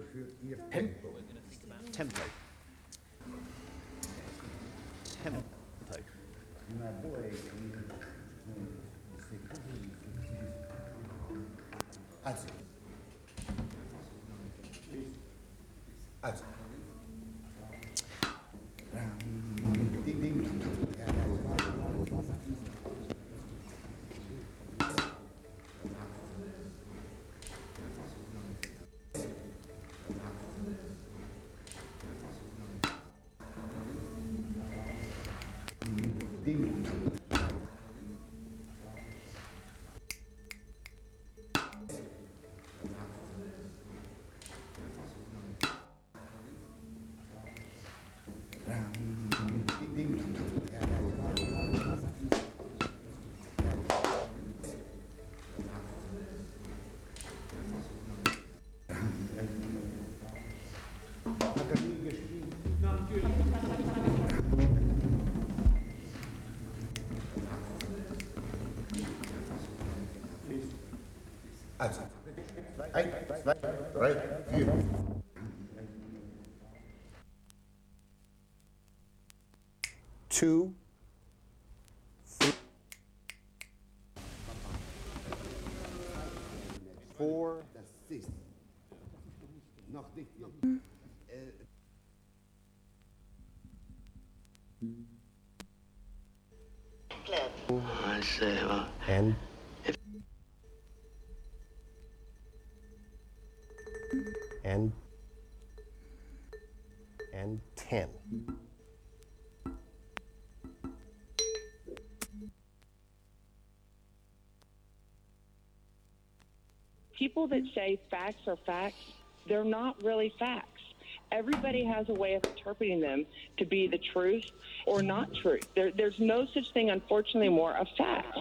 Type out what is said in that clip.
Tempo. Tempo. Also. Also. Ding, ding. Ding. Also. 1, 2, 3, 4. 2, 3, 4. Das ist noch nicht. I say, well, And and 10. People that say facts are facts, they're not really facts. Everybody has a way of interpreting them to be the truth or not truth. There's no such thing, unfortunately, more a fact.